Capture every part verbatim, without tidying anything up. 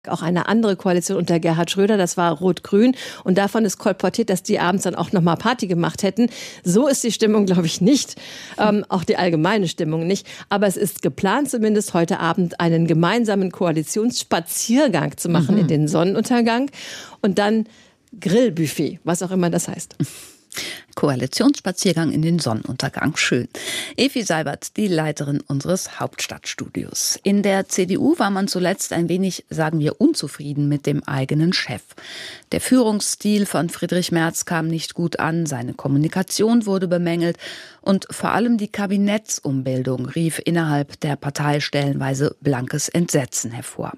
auch eine andere Koalition unter Gerhard Schröder, das war Rot-Grün. Und davon ist kolportiert, dass die abends dann auch nochmal Party gemacht hätten. So ist die Stimmung, glaube ich, nicht. Ähm, auch die allgemeine Stimmung nicht. Aber es ist geplant, zumindest heute Abend einen gemeinsamen Koalitionsspaziergang zu machen mhm. in den Sonnenuntergang. Und dann Grillbuffet, was auch immer das heißt. Koalitionsspaziergang in den Sonnenuntergang. Schön. Evi Seibert, die Leiterin unseres Hauptstadtstudios. In der C D U war man zuletzt ein wenig, sagen wir, unzufrieden mit dem eigenen Chef. Der Führungsstil von Friedrich Merz kam nicht gut an, seine Kommunikation wurde bemängelt und vor allem die Kabinettsumbildung rief innerhalb der Partei stellenweise blankes Entsetzen hervor.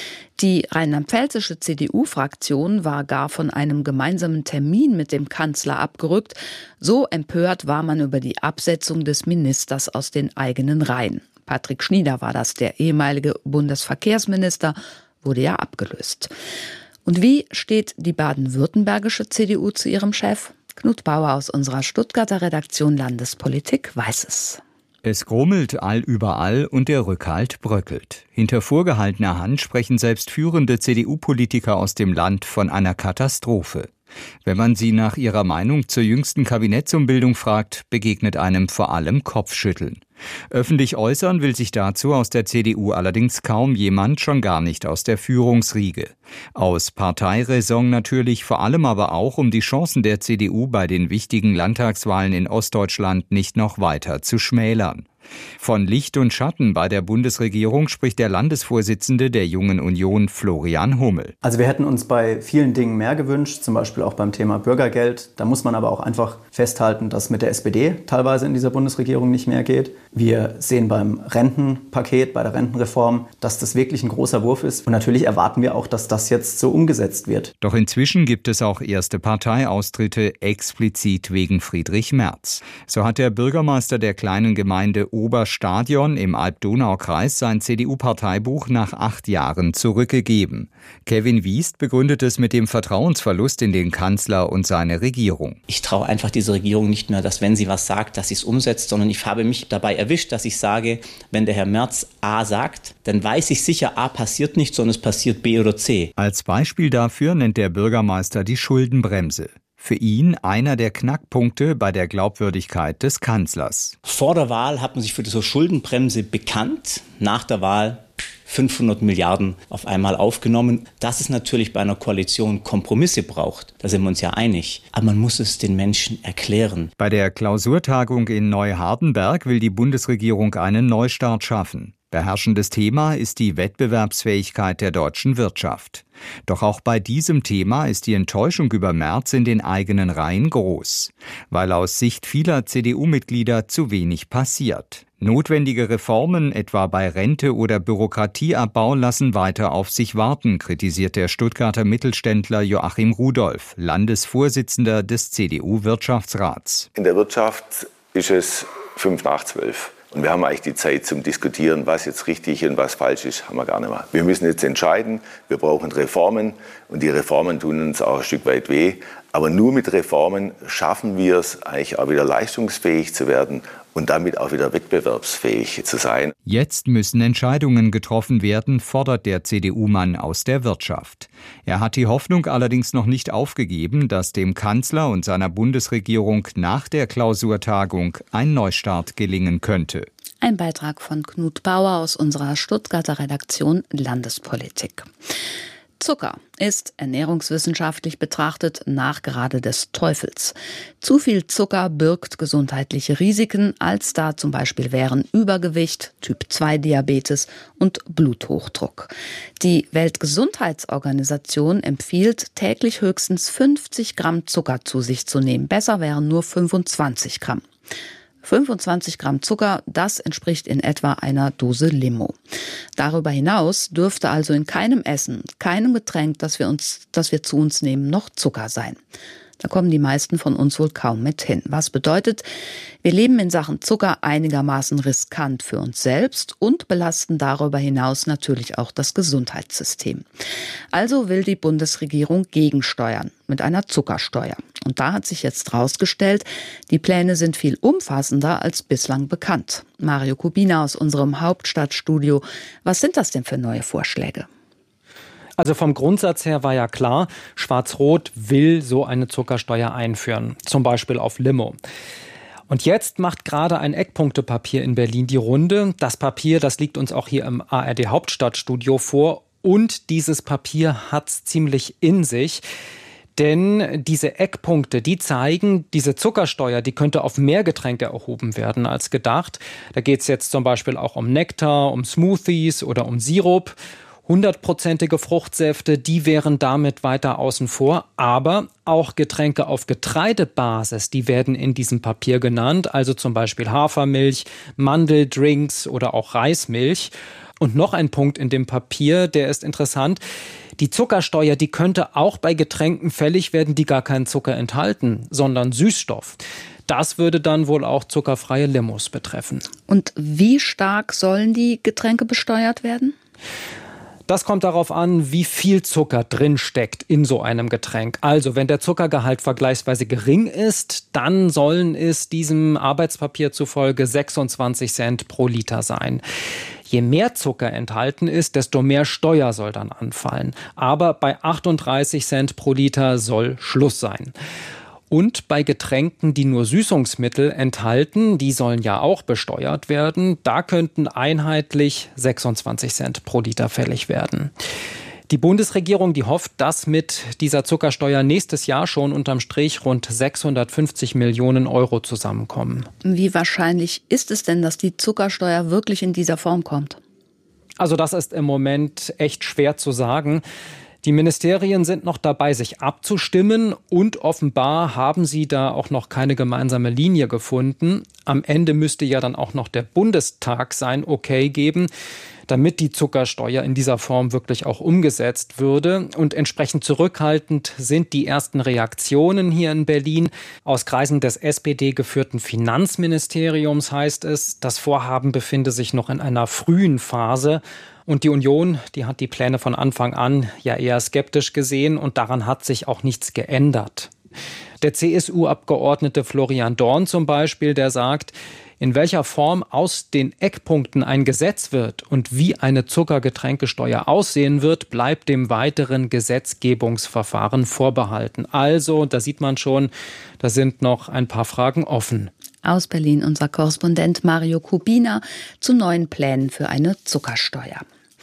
Die rheinland-pfälzische C D U-Fraktion war gar von einem gemeinsamen Termin mit dem Kanzler abgerückt. So empört war man über die Absetzung des Ministers aus den eigenen Reihen. Patrick Schnieder war das, der ehemalige Bundesverkehrsminister, wurde ja abgelöst. Und wie steht die baden-württembergische C D U zu ihrem Chef? Knut Bauer aus unserer Stuttgarter Redaktion Landespolitik weiß es. Es grummelt allüberall und der Rückhalt bröckelt. Hinter vorgehaltener Hand sprechen selbst führende C D U-Politiker aus dem Land von einer Katastrophe. Wenn man sie nach ihrer Meinung zur jüngsten Kabinettsumbildung fragt, begegnet einem vor allem Kopfschütteln. Öffentlich äußern will sich dazu aus der C D U allerdings kaum jemand, schon gar nicht aus der Führungsriege. Aus Parteiräson natürlich, vor allem aber auch, um die Chancen der C D U bei den wichtigen Landtagswahlen in Ostdeutschland nicht noch weiter zu schmälern. Von Licht und Schatten bei der Bundesregierung spricht der Landesvorsitzende der Jungen Union, Florian Hummel. Also wir hätten uns bei vielen Dingen mehr gewünscht, zum Beispiel auch beim Thema Bürgergeld. Da muss man aber auch einfach festhalten, dass mit der S P D teilweise in dieser Bundesregierung nicht mehr geht. Wir sehen beim Rentenpaket, bei der Rentenreform, dass das wirklich ein großer Wurf ist. Und natürlich erwarten wir auch, dass das jetzt so umgesetzt wird. Doch inzwischen gibt es auch erste Parteiaustritte, explizit wegen Friedrich Merz. So hat der Bürgermeister der kleinen Gemeinde Oberstadion im Alb-Donau-Kreis sein C D U-Parteibuch nach acht Jahren zurückgegeben. Kevin Wiest begründet es mit dem Vertrauensverlust in den Kanzler und seine Regierung. Ich traue einfach dieser Regierung nicht mehr, dass wenn sie was sagt, dass sie es umsetzt, sondern ich habe mich dabei erwischt, dass ich sage, wenn der Herr Merz A sagt, dann weiß ich sicher, A passiert nicht, sondern es passiert B oder C. Als Beispiel dafür nennt der Bürgermeister die Schuldenbremse. Für ihn einer der Knackpunkte bei der Glaubwürdigkeit des Kanzlers. Vor der Wahl hat man sich für diese Schuldenbremse bekannt, nach der Wahl fünfhundert Milliarden auf einmal aufgenommen. Dass es natürlich bei einer Koalition Kompromisse braucht, da sind wir uns ja einig. Aber man muss es den Menschen erklären. Bei der Klausurtagung in Neuhardenberg will die Bundesregierung einen Neustart schaffen. Beherrschendes Thema ist die Wettbewerbsfähigkeit der deutschen Wirtschaft. Doch auch bei diesem Thema ist die Enttäuschung über Merz in den eigenen Reihen groß, weil aus Sicht vieler C D U-Mitglieder zu wenig passiert. Notwendige Reformen, etwa bei Rente oder Bürokratieabbau, lassen weiter auf sich warten, kritisiert der Stuttgarter Mittelständler Joachim Rudolph, Landesvorsitzender des C D U-Wirtschaftsrats. In der Wirtschaft ist es fünf nach zwölf. Und wir haben eigentlich die Zeit zum Diskutieren, was jetzt richtig und was falsch ist, haben wir gar nicht mehr. Wir müssen jetzt entscheiden, wir brauchen Reformen und die Reformen tun uns auch ein Stück weit weh. Aber nur mit Reformen schaffen wir es, eigentlich auch wieder leistungsfähig zu werden und damit auch wieder wettbewerbsfähig zu sein. Jetzt müssen Entscheidungen getroffen werden, fordert der C D U-Mann aus der Wirtschaft. Er hat die Hoffnung allerdings noch nicht aufgegeben, dass dem Kanzler und seiner Bundesregierung nach der Klausurtagung ein Neustart gelingen könnte. Ein Beitrag von Knut Bauer aus unserer Stuttgarter Redaktion Landespolitik. Zucker ist ernährungswissenschaftlich betrachtet Nachgerade des Teufels. Zu viel Zucker birgt gesundheitliche Risiken, als da zum Beispiel wären Übergewicht, Typ zwei Diabetes und Bluthochdruck. Die Weltgesundheitsorganisation empfiehlt, täglich höchstens fünfzig Gramm Zucker zu sich zu nehmen. Besser wären nur fünfundzwanzig Gramm. fünfundzwanzig Gramm Zucker, das entspricht in etwa einer Dose Limo. Darüber hinaus dürfte also in keinem Essen, keinem Getränk, das wir uns, das wir zu uns nehmen, noch Zucker sein. Da kommen die meisten von uns wohl kaum mit hin. Was bedeutet, wir leben in Sachen Zucker einigermaßen riskant für uns selbst und belasten darüber hinaus natürlich auch das Gesundheitssystem. Also will die Bundesregierung gegensteuern mit einer Zuckersteuer. Und da hat sich jetzt herausgestellt, die Pläne sind viel umfassender als bislang bekannt. Mario Kubina aus unserem Hauptstadtstudio, was sind das denn für neue Vorschläge? Also vom Grundsatz her war ja klar, Schwarz-Rot will so eine Zuckersteuer einführen, zum Beispiel auf Limo. Und jetzt macht gerade ein Eckpunktepapier in Berlin die Runde. Das Papier, das liegt uns auch hier im A R D Hauptstadtstudio vor. Und dieses Papier hat's ziemlich in sich. Denn diese Eckpunkte, die zeigen, diese Zuckersteuer, die könnte auf mehr Getränke erhoben werden als gedacht. Da geht es jetzt zum Beispiel auch um Nektar, um Smoothies oder um Sirup. Hundertprozentige Fruchtsäfte, die wären damit weiter außen vor. Aber auch Getränke auf Getreidebasis, die werden in diesem Papier genannt. Also zum Beispiel Hafermilch, Mandeldrinks oder auch Reismilch. Und noch ein Punkt in dem Papier, der ist interessant. Die Zuckersteuer, die könnte auch bei Getränken fällig werden, die gar keinen Zucker enthalten, sondern Süßstoff. Das würde dann wohl auch zuckerfreie Limos betreffen. Und wie stark sollen die Getränke besteuert werden? Das kommt darauf an, wie viel Zucker drin steckt in so einem Getränk. Also, wenn der Zuckergehalt vergleichsweise gering ist, dann sollen es diesem Arbeitspapier zufolge sechsundzwanzig Cent pro Liter sein. Je mehr Zucker enthalten ist, desto mehr Steuer soll dann anfallen. Aber bei achtunddreißig Cent pro Liter soll Schluss sein. Und bei Getränken, die nur Süßungsmittel enthalten, die sollen ja auch besteuert werden, da könnten einheitlich sechsundzwanzig Cent pro Liter fällig werden. Die Bundesregierung, die hofft, dass mit dieser Zuckersteuer nächstes Jahr schon unterm Strich rund sechshundertfünfzig Millionen Euro zusammenkommen. Wie wahrscheinlich ist es denn, dass die Zuckersteuer wirklich in dieser Form kommt? Also das ist im Moment echt schwer zu sagen. Die Ministerien sind noch dabei, sich abzustimmen und offenbar haben sie da auch noch keine gemeinsame Linie gefunden. Am Ende müsste ja dann auch noch der Bundestag sein Okay geben, damit die Zuckersteuer in dieser Form wirklich auch umgesetzt würde. Und entsprechend zurückhaltend sind die ersten Reaktionen hier in Berlin. Aus Kreisen des S P D-geführten Finanzministeriums heißt es, das Vorhaben befinde sich noch in einer frühen Phase. Und die Union, die hat die Pläne von Anfang an ja eher skeptisch gesehen und daran hat sich auch nichts geändert. Der C S U-Abgeordnete Florian Dorn zum Beispiel, der sagt, in welcher Form aus den Eckpunkten ein Gesetz wird und wie eine Zuckergetränkesteuer aussehen wird, bleibt dem weiteren Gesetzgebungsverfahren vorbehalten. Also, da sieht man schon, da sind noch ein paar Fragen offen. Aus Berlin unser Korrespondent Mario Kubina zu neuen Plänen für eine Zuckersteuer.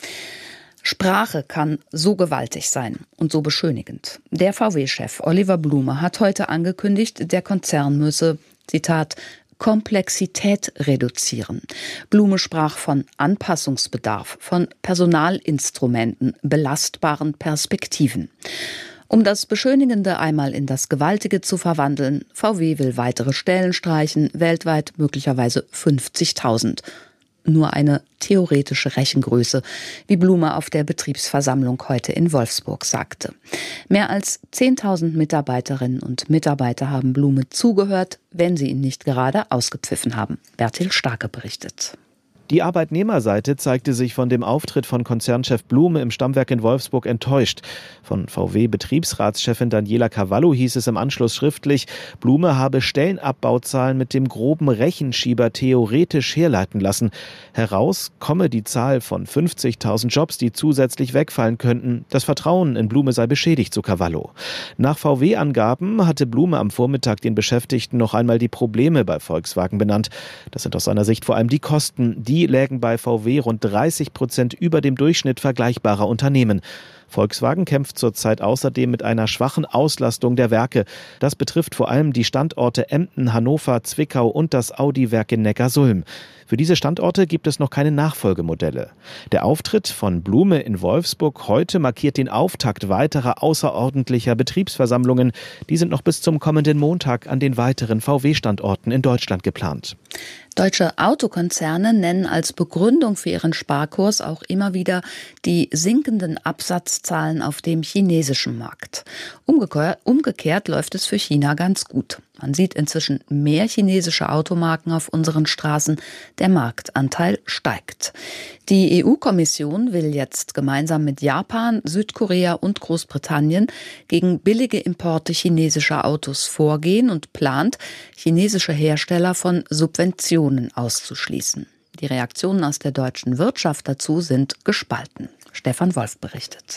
Sprache kann so gewaltig sein und so beschönigend. Der V W-Chef Oliver Blume hat heute angekündigt, der Konzern müsse, Zitat, Komplexität reduzieren. Blume sprach von Anpassungsbedarf, von Personalinstrumenten, belastbaren Perspektiven. Um das Beschönigende einmal in das Gewaltige zu verwandeln, V W will weitere Stellen streichen, weltweit möglicherweise fünfzigtausend. Nur eine theoretische Rechengröße, wie Blume auf der Betriebsversammlung heute in Wolfsburg sagte. Mehr als zehntausend Mitarbeiterinnen und Mitarbeiter haben Blume zugehört, wenn sie ihn nicht gerade ausgepfiffen haben. Bertil Starke berichtet. Die Arbeitnehmerseite zeigte sich von dem Auftritt von Konzernchef Blume im Stammwerk in Wolfsburg enttäuscht. Von V W-Betriebsratschefin Daniela Cavallo hieß es im Anschluss schriftlich, Blume habe Stellenabbauzahlen mit dem groben Rechenschieber theoretisch herleiten lassen. Heraus komme die Zahl von fünfzigtausend Jobs, die zusätzlich wegfallen könnten. Das Vertrauen in Blume sei beschädigt, so Cavallo. Nach V W-Angaben hatte Blume am Vormittag den Beschäftigten noch einmal die Probleme bei Volkswagen benannt. Das sind aus seiner Sicht vor allem die Kosten, die Die lägen bei V W rund dreißig Prozent über dem Durchschnitt vergleichbarer Unternehmen. Volkswagen kämpft zurzeit außerdem mit einer schwachen Auslastung der Werke. Das betrifft vor allem die Standorte Emden, Hannover, Zwickau und das Audi-Werk in Neckarsulm. Für diese Standorte gibt es noch keine Nachfolgemodelle. Der Auftritt von Blume in Wolfsburg heute markiert den Auftakt weiterer außerordentlicher Betriebsversammlungen. Die sind noch bis zum kommenden Montag an den weiteren V W-Standorten in Deutschland geplant. Deutsche Autokonzerne nennen als Begründung für ihren Sparkurs auch immer wieder die sinkenden Absatzzahlen auf dem chinesischen Markt. Umgekehrt, umgekehrt läuft es für China ganz gut. Man sieht inzwischen mehr chinesische Automarken auf unseren Straßen. Der Marktanteil steigt. Die E U-Kommission will jetzt gemeinsam mit Japan, Südkorea und Großbritannien gegen billige Importe chinesischer Autos vorgehen und plant, chinesische Hersteller von Subventionen auszuschließen. Die Reaktionen aus der deutschen Wirtschaft dazu sind gespalten. Stefan Wolf berichtet.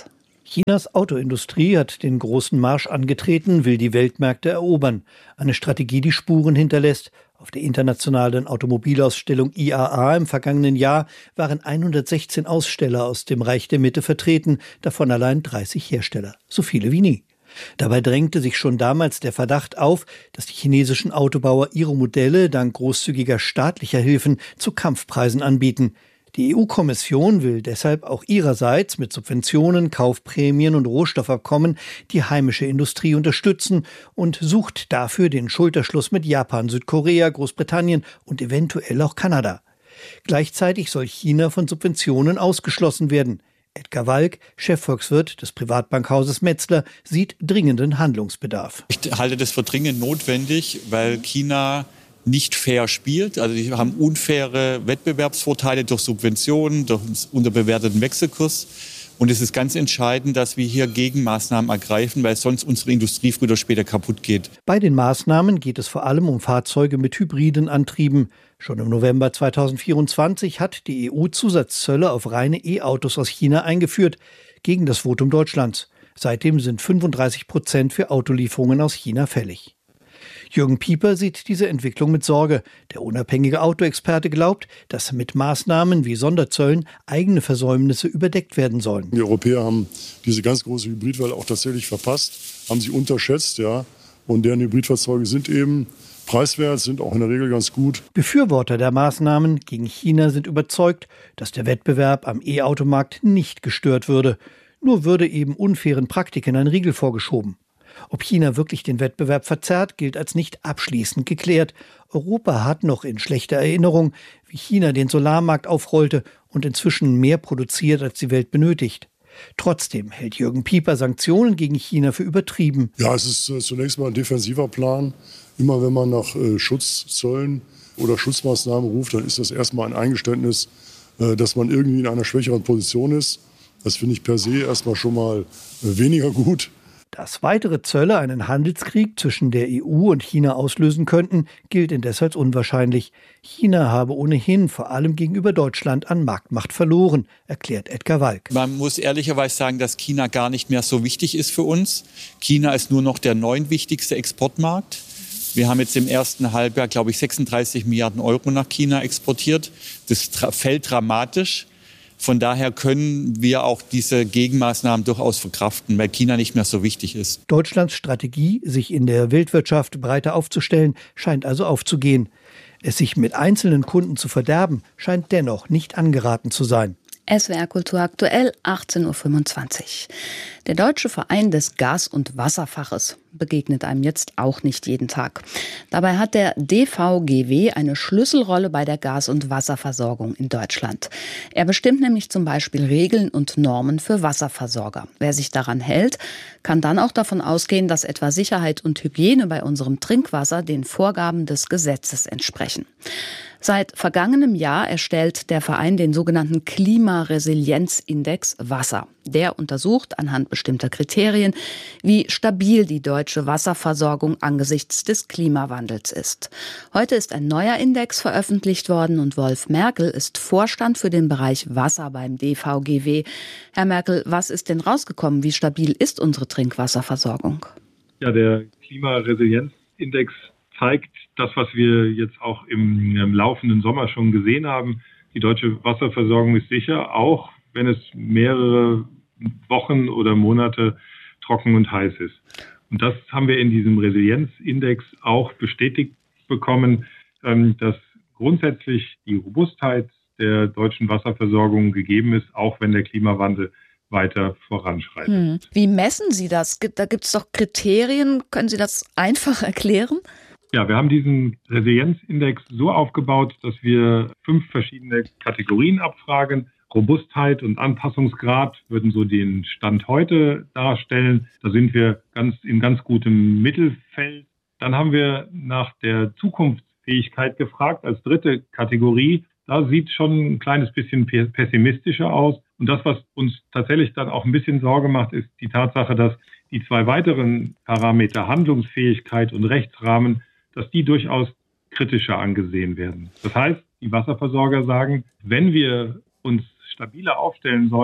Chinas Autoindustrie hat den großen Marsch angetreten, will die Weltmärkte erobern. Eine Strategie, die Spuren hinterlässt. Auf der internationalen Automobilausstellung I A A im vergangenen Jahr waren hundertsechzehn Aussteller aus dem Reich der Mitte vertreten, davon allein dreißig Hersteller. So viele wie nie. Dabei drängte sich schon damals der Verdacht auf, dass die chinesischen Autobauer ihre Modelle dank großzügiger staatlicher Hilfen zu Kampfpreisen anbieten. Die E U-Kommission will deshalb auch ihrerseits mit Subventionen, Kaufprämien und Rohstoffabkommen die heimische Industrie unterstützen und sucht dafür den Schulterschluss mit Japan, Südkorea, Großbritannien und eventuell auch Kanada. Gleichzeitig soll China von Subventionen ausgeschlossen werden. Edgar Walk, Chefvolkswirt des Privatbankhauses Metzler, sieht dringenden Handlungsbedarf. Ich halte das für dringend notwendig, weil China nicht fair spielt. Also die haben unfaire Wettbewerbsvorteile durch Subventionen, durch einen unterbewerteten Wechselkurs. Und es ist ganz entscheidend, dass wir hier Gegenmaßnahmen ergreifen, weil sonst unsere Industrie früher oder später kaputt geht. Bei den Maßnahmen geht es vor allem um Fahrzeuge mit hybriden Antrieben. Schon im November zweitausendvierundzwanzig hat die E U Zusatzzölle auf reine E-Autos aus China eingeführt, gegen das Votum Deutschlands. Seitdem sind fünfunddreißig Prozent für Autolieferungen aus China fällig. Jürgen Pieper sieht diese Entwicklung mit Sorge. Der unabhängige Autoexperte glaubt, dass mit Maßnahmen wie Sonderzöllen eigene Versäumnisse überdeckt werden sollen. Die Europäer haben diese ganz große Hybridwelle auch tatsächlich verpasst, haben sie unterschätzt, ja. Und deren Hybridfahrzeuge sind eben preiswert, sind auch in der Regel ganz gut. Befürworter der Maßnahmen gegen China sind überzeugt, dass der Wettbewerb am E-Automarkt nicht gestört würde. Nur würde eben unfairen Praktiken ein Riegel vorgeschoben. Ob China wirklich den Wettbewerb verzerrt, gilt als nicht abschließend geklärt. Europa hat noch in schlechter Erinnerung, wie China den Solarmarkt aufrollte und inzwischen mehr produziert, als die Welt benötigt. Trotzdem hält Jürgen Pieper Sanktionen gegen China für übertrieben. Ja, es ist äh, zunächst mal ein defensiver Plan. Immer wenn man nach äh, Schutzzöllen oder Schutzmaßnahmen ruft, dann ist das erstmal ein Eingeständnis, äh, dass man irgendwie in einer schwächeren Position ist. Das finde ich per se erstmal schon mal äh, weniger gut. Dass weitere Zölle einen Handelskrieg zwischen der E U und China auslösen könnten, gilt indes als unwahrscheinlich. China habe ohnehin vor allem gegenüber Deutschland an Marktmacht verloren, erklärt Edgar Walk. Man muss ehrlicherweise sagen, dass China gar nicht mehr so wichtig ist für uns. China ist nur noch der neuntwichtigste Exportmarkt. Wir haben jetzt im ersten Halbjahr, glaube ich, sechsunddreißig Milliarden Euro nach China exportiert. Das fällt dramatisch. Von daher können wir auch diese Gegenmaßnahmen durchaus verkraften, weil China nicht mehr so wichtig ist. Deutschlands Strategie, sich in der Weltwirtschaft breiter aufzustellen, scheint also aufzugehen. Es sich mit einzelnen Kunden zu verderben, scheint dennoch nicht angeraten zu sein. S W R Kultur aktuell, achtzehn Uhr fünfundzwanzig. Der Deutsche Verein des Gas- und Wasserfaches begegnet einem jetzt auch nicht jeden Tag. Dabei hat der D V G W eine Schlüsselrolle bei der Gas- und Wasserversorgung in Deutschland. Er bestimmt nämlich zum Beispiel Regeln und Normen für Wasserversorger. Wer sich daran hält, kann dann auch davon ausgehen, dass etwa Sicherheit und Hygiene bei unserem Trinkwasser den Vorgaben des Gesetzes entsprechen. Seit vergangenem Jahr erstellt der Verein den sogenannten Klimaresilienzindex Wasser. Der untersucht anhand bestimmter Kriterien, wie stabil die deutsche Wasserversorgung angesichts des Klimawandels ist. Heute ist ein neuer Index veröffentlicht worden und Wolf Merkel ist Vorstand für den Bereich Wasser beim D V G W. Herr Merkel, was ist denn rausgekommen? Wie stabil ist unsere Trinkwasserversorgung? Ja, der Klimaresilienzindex zeigt das, was wir jetzt auch im, im laufenden Sommer schon gesehen haben. Die deutsche Wasserversorgung ist sicher, auch wenn es mehrere Wochen oder Monate trocken und heiß ist. Und das haben wir in diesem Resilienzindex auch bestätigt bekommen, dass grundsätzlich die Robustheit der deutschen Wasserversorgung gegeben ist, auch wenn der Klimawandel weiter voranschreitet. Hm. Wie messen Sie das? Da gibt es doch Kriterien. Können Sie das einfach erklären? Ja, wir haben diesen Resilienzindex so aufgebaut, dass wir fünf verschiedene Kategorien abfragen. Robustheit und Anpassungsgrad würden so den Stand heute darstellen. Da sind wir ganz in ganz gutem Mittelfeld. Dann haben wir nach der Zukunftsfähigkeit gefragt als dritte Kategorie. Da sieht es schon ein kleines bisschen pessimistischer aus. Und das, was uns tatsächlich dann auch ein bisschen Sorge macht, ist die Tatsache, dass die zwei weiteren Parameter Handlungsfähigkeit und Rechtsrahmen, dass die durchaus kritischer angesehen werden. Das heißt, die Wasserversorger sagen, wenn wir uns stabiler aufstellen sollen,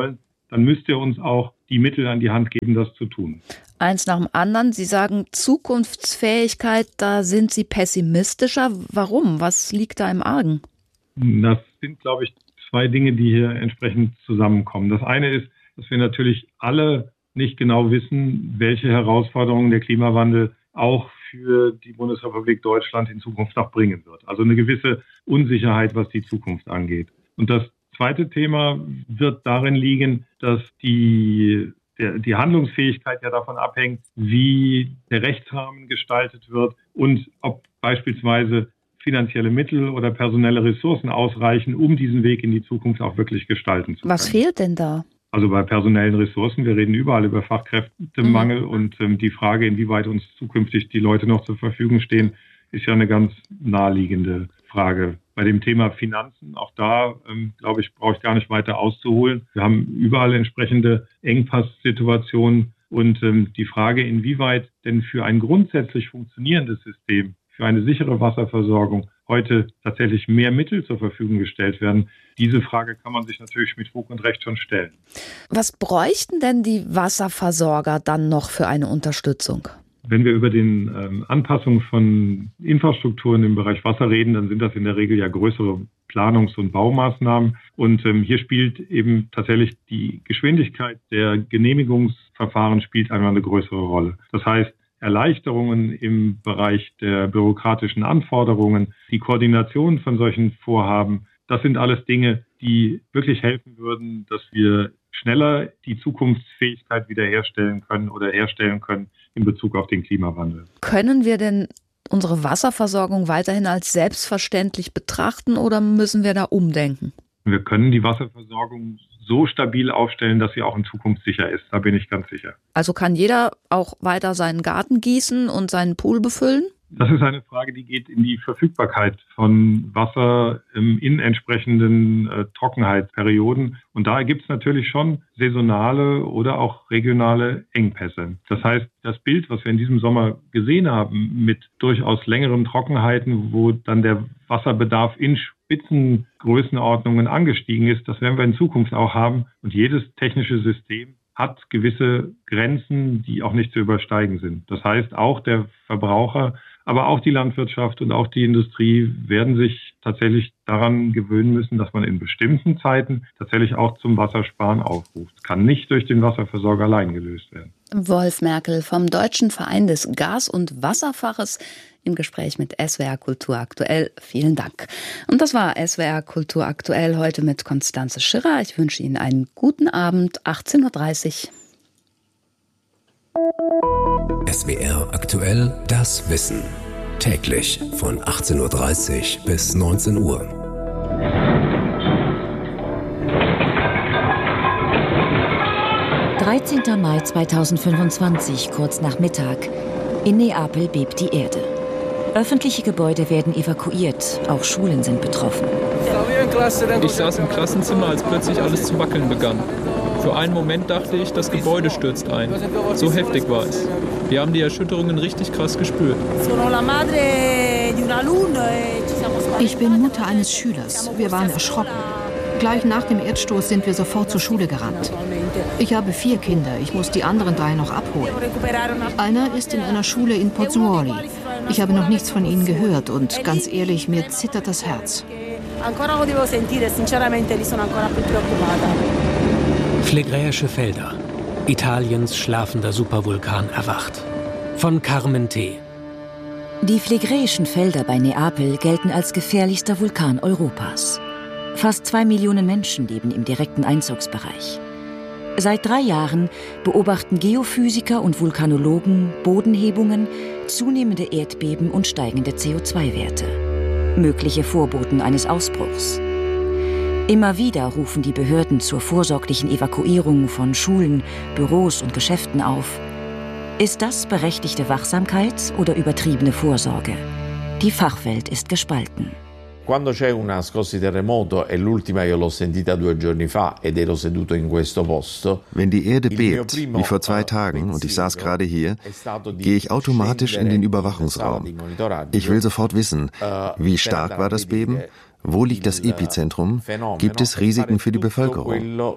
dann müsste er uns auch die Mittel an die Hand geben, das zu tun. Eins nach dem anderen. Sie sagen Zukunftsfähigkeit, da sind Sie pessimistischer. Warum? Was liegt da im Argen? Das sind, glaube ich, zwei Dinge, die hier entsprechend zusammenkommen. Das eine ist, dass wir natürlich alle nicht genau wissen, welche Herausforderungen der Klimawandel auch für die Bundesrepublik Deutschland in Zukunft noch bringen wird. Also eine gewisse Unsicherheit, was die Zukunft angeht. Und das zweite Thema wird darin liegen, dass die, der, die Handlungsfähigkeit ja davon abhängt, wie der Rechtsrahmen gestaltet wird und ob beispielsweise finanzielle Mittel oder personelle Ressourcen ausreichen, um diesen Weg in die Zukunft auch wirklich gestalten zu können. Was fehlt denn da? Also bei personellen Ressourcen, wir reden überall über Fachkräftemangel mhm. und ähm, die Frage, inwieweit uns zukünftig die Leute noch zur Verfügung stehen, ist ja eine ganz naheliegende Frage. Bei dem Thema Finanzen, auch da, ähm, glaube ich, brauche ich gar nicht weiter auszuholen. Wir haben überall entsprechende Engpasssituationen und ähm, die Frage, inwieweit denn für ein grundsätzlich funktionierendes System, für eine sichere Wasserversorgung heute tatsächlich mehr Mittel zur Verfügung gestellt werden, diese Frage kann man sich natürlich mit Fug und Recht schon stellen. Was bräuchten denn die Wasserversorger dann noch für eine Unterstützung? Wenn wir über die ähm, Anpassung von Infrastrukturen im Bereich Wasser reden, dann sind das in der Regel ja größere Planungs- und Baumaßnahmen. Und ähm, hier spielt eben tatsächlich die Geschwindigkeit der Genehmigungsverfahren spielt einmal eine größere Rolle. Das heißt, Erleichterungen im Bereich der bürokratischen Anforderungen, die Koordination von solchen Vorhaben, das sind alles Dinge, die wirklich helfen würden, dass wir schneller die Zukunftsfähigkeit wiederherstellen können oder herstellen können in Bezug auf den Klimawandel. Können wir denn unsere Wasserversorgung weiterhin als selbstverständlich betrachten oder müssen wir da umdenken? Wir können die Wasserversorgung so stabil aufstellen, dass sie auch in Zukunft sicher ist. Da bin ich ganz sicher. Also kann jeder auch weiter seinen Garten gießen und seinen Pool befüllen? Das ist eine Frage, die geht in die Verfügbarkeit von Wasser in entsprechenden äh, Trockenheitsperioden. Und da gibt es natürlich schon saisonale oder auch regionale Engpässe. Das heißt, das Bild, was wir in diesem Sommer gesehen haben, mit durchaus längeren Trockenheiten, wo dann der Wasserbedarf in Spitzengrößenordnungen angestiegen ist, das werden wir in Zukunft auch haben. Und jedes technische System hat gewisse Grenzen, die auch nicht zu übersteigen sind. Das heißt, auch der Verbraucher, aber auch die Landwirtschaft und auch die Industrie werden sich tatsächlich daran gewöhnen müssen, dass man in bestimmten Zeiten tatsächlich auch zum Wassersparen aufruft. Das kann nicht durch den Wasserversorger allein gelöst werden. Wolf Merkel vom Deutschen Verein des Gas- und Wasserfaches im Gespräch mit S W R Kultur aktuell. Vielen Dank. Und das war S W R Kultur aktuell heute mit Constanze Schirrer. Ich wünsche Ihnen einen guten Abend, achtzehn Uhr dreißig. S W R aktuell, das Wissen. Täglich von achtzehn Uhr dreißig bis neunzehn Uhr. dreizehnter Mai zweitausendfünfundzwanzig, kurz nach Mittag. In Neapel bebt die Erde. Öffentliche Gebäude werden evakuiert, auch Schulen sind betroffen. Ich saß im Klassenzimmer, als plötzlich alles zu wackeln begann. Für einen Moment dachte ich, das Gebäude stürzt ein. So heftig war es. Wir haben die Erschütterungen richtig krass gespürt. Ich bin Mutter eines Schülers. Wir waren erschrocken. Gleich nach dem Erdstoß sind wir sofort zur Schule gerannt. Ich habe vier Kinder. Ich muss die anderen drei noch abholen. Einer ist in einer Schule in Pozzuoli. Ich habe noch nichts von ihnen gehört und ganz ehrlich, mir zittert das Herz. Phlegräische Felder. Italiens schlafender Supervulkan erwacht. Von Carmen T. Die Phlegräischen Felder bei Neapel gelten als gefährlichster Vulkan Europas. Fast zwei Millionen Menschen leben im direkten Einzugsbereich. Seit drei Jahren beobachten Geophysiker und Vulkanologen Bodenhebungen, zunehmende Erdbeben und steigende C O zwei Werte. Mögliche Vorboten eines Ausbruchs. Immer wieder rufen die Behörden zur vorsorglichen Evakuierung von Schulen, Büros und Geschäften auf. Ist das berechtigte Wachsamkeit oder übertriebene Vorsorge? Die Fachwelt ist gespalten. Quando c'è una scossa di terremoto, e l'ultima io l'ho sentita due giorni fa ed ero seduto in questo posto. Wenn die Erde bebt, wie vor zwei Tagen, und ich saß gerade hier, gehe ich automatisch in den Überwachungsraum. Ich will sofort wissen, wie stark war das Beben, Wo liegt das Epizentrum? Gibt es Risiken für die Bevölkerung?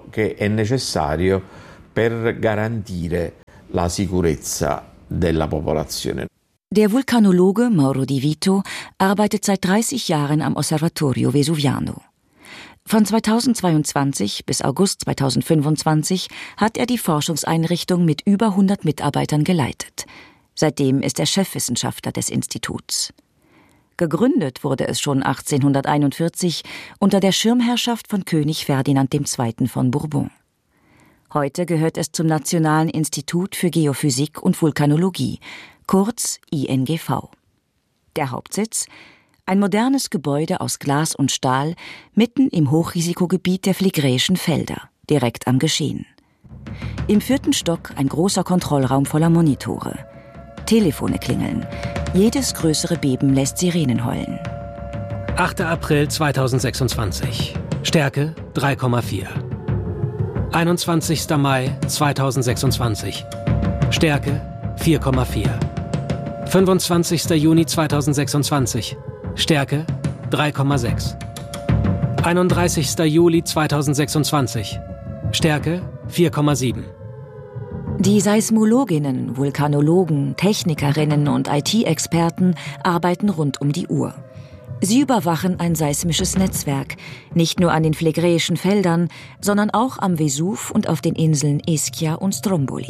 Der Vulkanologe Mauro Di Vito arbeitet seit dreißig Jahren am Osservatorio Vesuviano. Von zweitausendzweiundzwanzig bis August zweitausendfünfundzwanzig hat er die Forschungseinrichtung mit über hundert Mitarbeitern geleitet. Seitdem ist er Chefwissenschaftler des Instituts. Gegründet wurde es schon achtzehnhunderteinundvierzig unter der Schirmherrschaft von König Ferdinand der Zweite von Bourbon. Heute gehört es zum Nationalen Institut für Geophysik und Vulkanologie, kurz I N G V. Der Hauptsitz? Ein modernes Gebäude aus Glas und Stahl mitten im Hochrisikogebiet der Phlegräischen Felder, direkt am Geschehen. Im vierten Stock ein großer Kontrollraum voller Monitore. Telefone klingeln. Jedes größere Beben lässt Sirenen heulen. achter April zweitausendsechsundzwanzig. Stärke drei Komma vier. einundzwanzigster Mai zweitausendsechsundzwanzig. Stärke vier Komma vier. fünfundzwanzigster Juni zweitausendsechsundzwanzig. Stärke drei Komma sechs. einunddreißigster Juli zweitausendsechsundzwanzig. Stärke vier Komma sieben. Die Seismologinnen, Vulkanologen, Technikerinnen und I T-Experten arbeiten rund um die Uhr. Sie überwachen ein seismisches Netzwerk, nicht nur an den Phlegräischen Feldern, sondern auch am Vesuv und auf den Inseln Ischia und Stromboli.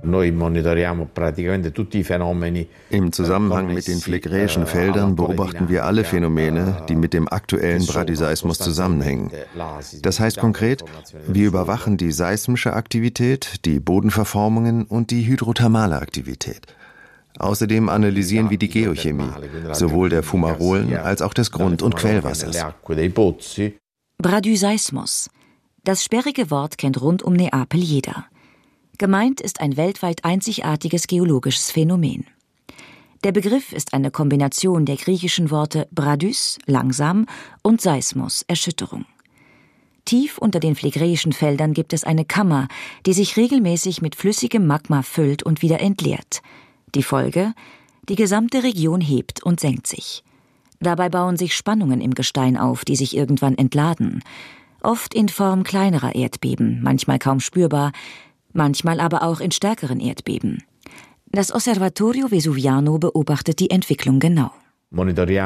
Im Zusammenhang mit den Phlegräischen Feldern beobachten wir alle Phänomene, die mit dem aktuellen Bradyseismus zusammenhängen. Das heißt konkret, wir überwachen die seismische Aktivität, die Bodenverformungen und die hydrothermale Aktivität. Außerdem analysieren wir die Geochemie, sowohl der Fumarolen als auch des Grund- und Quellwassers. Bradyseismus. Das sperrige Wort kennt rund um Neapel jeder. Gemeint ist ein weltweit einzigartiges geologisches Phänomen. Der Begriff ist eine Kombination der griechischen Worte Bradys, langsam, und Seismos, Erschütterung. Tief unter den Phlegräischen Feldern gibt es eine Kammer, die sich regelmäßig mit flüssigem Magma füllt und wieder entleert. Die Folge? Die gesamte Region hebt und senkt sich. Dabei bauen sich Spannungen im Gestein auf, die sich irgendwann entladen. Oft in Form kleinerer Erdbeben, manchmal kaum spürbar, manchmal aber auch in stärkeren Erdbeben. Das Osservatorio Vesuviano beobachtet die Entwicklung genau. Wir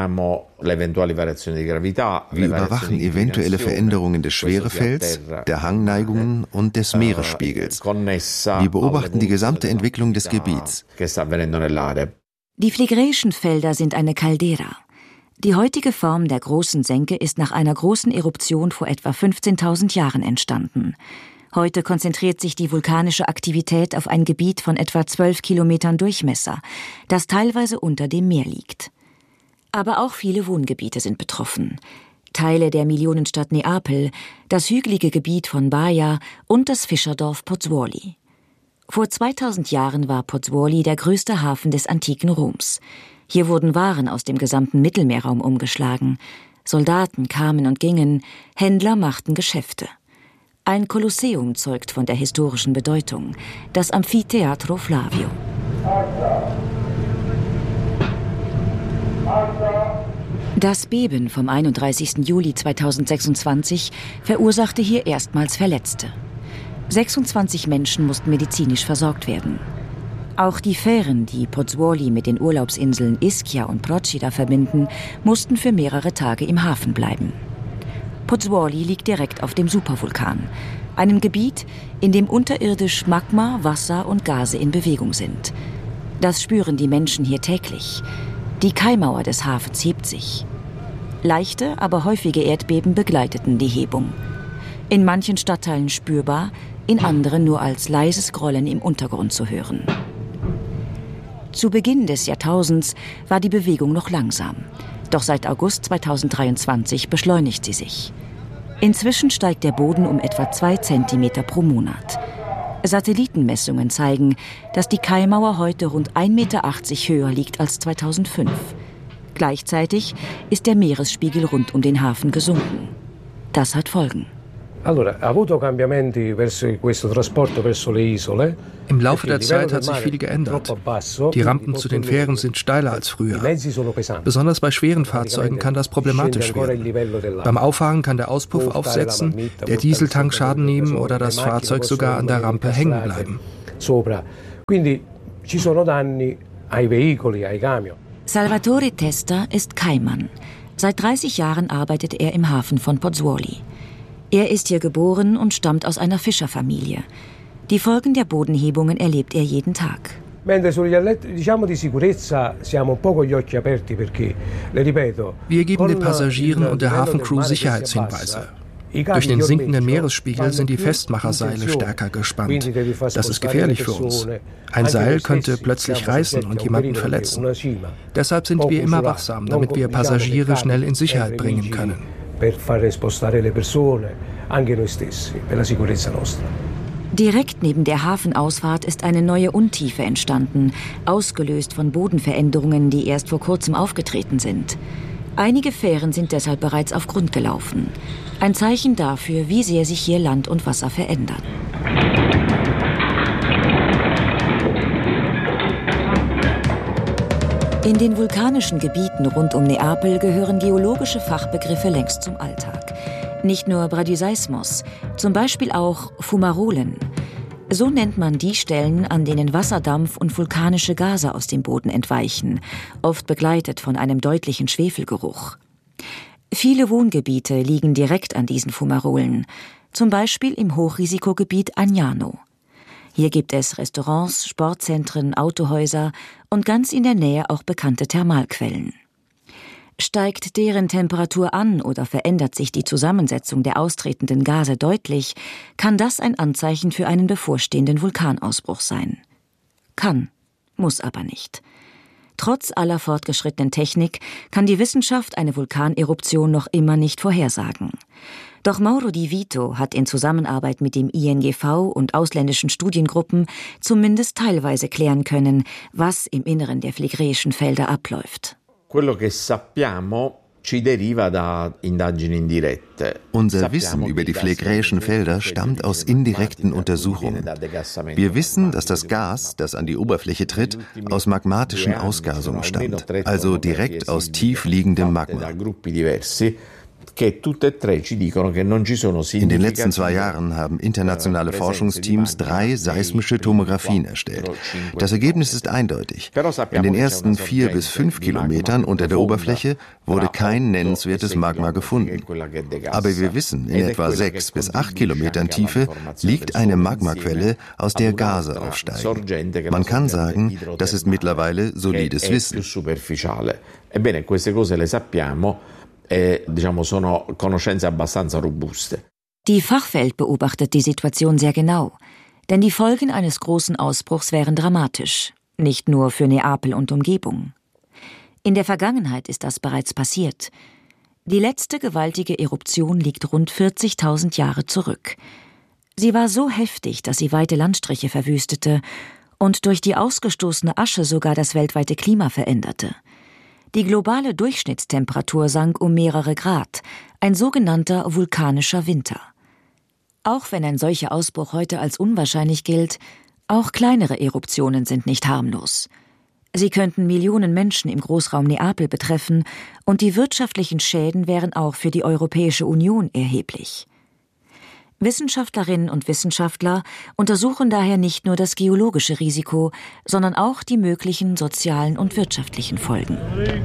überwachen eventuelle Veränderungen des Schwerefelds, der Hangneigungen und des Meeresspiegels. Wir beobachten die gesamte Entwicklung des Gebiets. Die Phlegräischen Felder sind eine Caldera. Die heutige Form der großen Senke ist nach einer großen Eruption vor etwa fünfzehntausend Jahren entstanden. Heute konzentriert sich die vulkanische Aktivität auf ein Gebiet von etwa zwölf Kilometern Durchmesser, das teilweise unter dem Meer liegt. Aber auch viele Wohngebiete sind betroffen. Teile der Millionenstadt Neapel, das hügelige Gebiet von Baia und das Fischerdorf Pozzuoli. Vor zweitausend Jahren war Pozzuoli der größte Hafen des antiken Roms. Hier wurden Waren aus dem gesamten Mittelmeerraum umgeschlagen. Soldaten kamen und gingen, Händler machten Geschäfte. Ein Kolosseum zeugt von der historischen Bedeutung, das Amphitheatro Flavio. Das Beben vom einunddreißigsten Juli zweitausendsechsundzwanzig verursachte hier erstmals Verletzte. sechsundzwanzig Menschen mussten medizinisch versorgt werden. Auch die Fähren, die Pozzuoli mit den Urlaubsinseln Ischia und Procida verbinden, mussten für mehrere Tage im Hafen bleiben. Pozzuoli liegt direkt auf dem Supervulkan, einem Gebiet, in dem unterirdisch Magma, Wasser und Gase in Bewegung sind. Das spüren die Menschen hier täglich. Die Kaimauer des Hafens hebt sich. Leichte, aber häufige Erdbeben begleiteten die Hebung. In manchen Stadtteilen spürbar, in anderen nur als leises Grollen im Untergrund zu hören. Zu Beginn des Jahrtausends war die Bewegung noch langsam. Doch seit August zweitausenddreiundzwanzig beschleunigt sie sich. Inzwischen steigt der Boden um etwa zwei Zentimeter pro Monat. Satellitenmessungen zeigen, dass die Kaimauer heute rund ein Meter achtzig höher liegt als zweitausendfünf. Gleichzeitig ist der Meeresspiegel rund um den Hafen gesunken. Das hat Folgen. Im Laufe der Zeit hat sich viel geändert. Die Rampen zu den Fähren sind steiler als früher. Besonders bei schweren Fahrzeugen kann das problematisch werden. Beim Auffahren kann der Auspuff aufsetzen, der Dieseltank Schaden nehmen oder das Fahrzeug sogar an der Rampe hängen bleiben. Salvatore Testa ist Kaimann. Seit dreißig Jahren arbeitet er im Hafen von Pozzuoli. Er ist hier geboren und stammt aus einer Fischerfamilie. Die Folgen der Bodenhebungen erlebt er jeden Tag. Wir geben den Passagieren und der Hafencrew Sicherheitshinweise. Durch den sinkenden Meeresspiegel sind die Festmacherseile stärker gespannt. Das ist gefährlich für uns. Ein Seil könnte plötzlich reißen und jemanden verletzen. Deshalb sind wir immer wachsam, damit wir Passagiere schnell in Sicherheit bringen können. Direkt neben der Hafenausfahrt ist eine neue Untiefe entstanden, ausgelöst von Bodenveränderungen, die erst vor kurzem aufgetreten sind. Einige Fähren sind deshalb bereits auf Grund gelaufen. Ein Zeichen dafür, wie sehr sich hier Land und Wasser verändern. In den vulkanischen Gebieten rund um Neapel gehören geologische Fachbegriffe längst zum Alltag. Nicht nur Bradyseismos, zum Beispiel auch Fumarolen. So nennt man die Stellen, an denen Wasserdampf und vulkanische Gase aus dem Boden entweichen, oft begleitet von einem deutlichen Schwefelgeruch. Viele Wohngebiete liegen direkt an diesen Fumarolen, zum Beispiel im Hochrisikogebiet Agnano. Hier gibt es Restaurants, Sportzentren, Autohäuser und ganz in der Nähe auch bekannte Thermalquellen. Steigt deren Temperatur an oder verändert sich die Zusammensetzung der austretenden Gase deutlich, kann das ein Anzeichen für einen bevorstehenden Vulkanausbruch sein. Kann, muss aber nicht. Trotz aller fortgeschrittenen Technik kann die Wissenschaft eine Vulkaneruption noch immer nicht vorhersagen. Doch Mauro Di Vito hat in Zusammenarbeit mit dem I N G V und ausländischen Studiengruppen zumindest teilweise klären können, was im Inneren der phlegräischen Felder abläuft. Quello che sappiamo ci deriva da indagini indirette. Unser Wissen über die phlegräischen Felder stammt aus indirekten Untersuchungen. Wir wissen, dass das Gas, das an die Oberfläche tritt, aus magmatischen Ausgasungen stammt, also direkt aus tief liegendem Magma. In den letzten zwei Jahren haben internationale Forschungsteams drei seismische Tomographien erstellt. Das Ergebnis ist eindeutig. In den ersten vier bis fünf Kilometern unter der Oberfläche wurde kein nennenswertes Magma gefunden. Aber wir wissen, in etwa sechs bis acht Kilometern Tiefe liegt eine Magmaquelle, aus der Gase aufsteigen. Man kann sagen, das ist mittlerweile solides Wissen. Die Fachwelt beobachtet die Situation sehr genau, denn die Folgen eines großen Ausbruchs wären dramatisch, nicht nur für Neapel und Umgebung. In der Vergangenheit ist das bereits passiert. Die letzte gewaltige Eruption liegt rund vierzigtausend Jahre zurück. Sie war so heftig, dass sie weite Landstriche verwüstete und durch die ausgestoßene Asche sogar das weltweite Klima veränderte. Die globale Durchschnittstemperatur sank um mehrere Grad, ein sogenannter vulkanischer Winter. Auch wenn ein solcher Ausbruch heute als unwahrscheinlich gilt, auch kleinere Eruptionen sind nicht harmlos. Sie könnten Millionen Menschen im Großraum Neapel betreffen und die wirtschaftlichen Schäden wären auch für die Europäische Union erheblich. Wissenschaftlerinnen und Wissenschaftler untersuchen daher nicht nur das geologische Risiko, sondern auch die möglichen sozialen und wirtschaftlichen Folgen.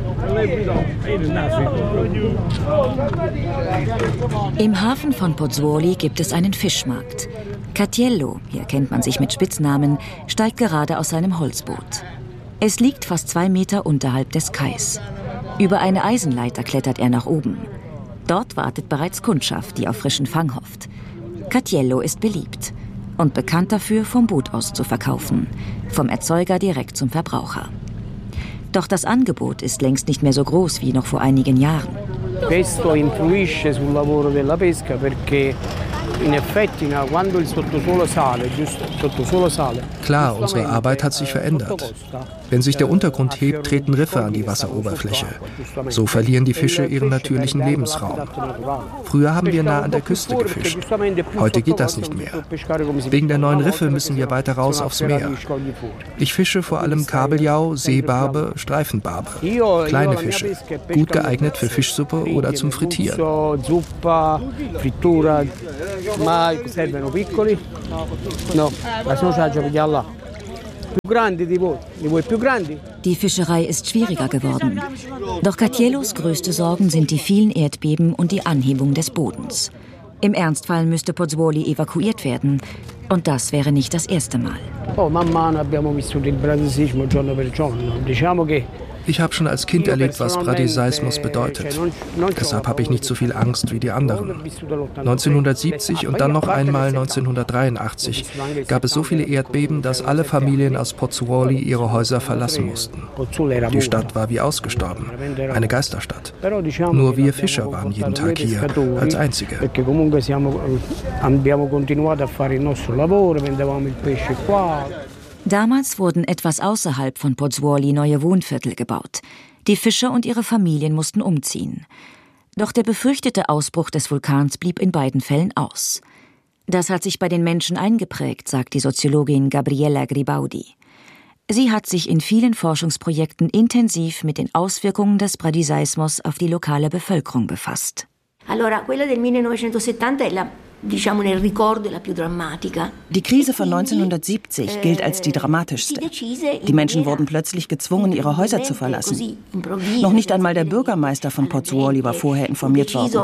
Im Hafen von Pozzuoli gibt es einen Fischmarkt. Catiello, hier kennt man sich mit Spitznamen, steigt gerade aus seinem Holzboot. Es liegt fast zwei Meter unterhalb des Kais. Über eine Eisenleiter klettert er nach oben. Dort wartet bereits Kundschaft, die auf frischen Fang hofft. Catiello ist beliebt und bekannt dafür, vom Boot aus zu verkaufen, vom Erzeuger direkt zum Verbraucher. Doch das Angebot ist längst nicht mehr so groß wie noch vor einigen Jahren. Questo influisce sul lavoro della pesca perché in effetti quando il sottosuolo sale, giusto, sottosuolo sale. Klar, unsere Arbeit hat sich verändert. Wenn sich der Untergrund hebt, treten Riffe an die Wasseroberfläche. So verlieren die Fische ihren natürlichen Lebensraum. Früher haben wir nah an der Küste gefischt. Heute geht das nicht mehr. Wegen der neuen Riffe müssen wir weiter raus aufs Meer. Ich fische vor allem Kabeljau, Seebarbe, Streifenbarbe. Kleine Fische, gut geeignet für Fischsuppe oder zum Frittieren. Die Fischerei ist schwieriger geworden. Doch Catiellos größte Sorgen sind die vielen Erdbeben und die Anhebung des Bodens. Im Ernstfall müsste Pozzuoli evakuiert werden. Und das wäre nicht das erste Mal. Ich habe schon als Kind erlebt, was Bradiseismus bedeutet. Deshalb habe ich nicht so viel Angst wie die anderen. neunzehnhundertsiebzig und dann noch einmal neunzehnhundertdreiundachtzig gab es so viele Erdbeben, dass alle Familien aus Pozzuoli ihre Häuser verlassen mussten. Die Stadt war wie ausgestorben, eine Geisterstadt. Nur wir Fischer waren jeden Tag hier, als Einzige. Damals wurden etwas außerhalb von Pozzuoli neue Wohnviertel gebaut. Die Fischer und ihre Familien mussten umziehen. Doch der befürchtete Ausbruch des Vulkans blieb in beiden Fällen aus. Das hat sich bei den Menschen eingeprägt, sagt die Soziologin Gabriella Gribaudi. Sie hat sich in vielen Forschungsprojekten intensiv mit den Auswirkungen des Bradiseismos auf die lokale Bevölkerung befasst. Allora, quella del millenovecentosettanta è la Die Krise von neunzehnhundertsiebzig gilt als die dramatischste. Die Menschen wurden plötzlich gezwungen, ihre Häuser zu verlassen. Noch nicht einmal der Bürgermeister von Pozzuoli war vorher informiert worden.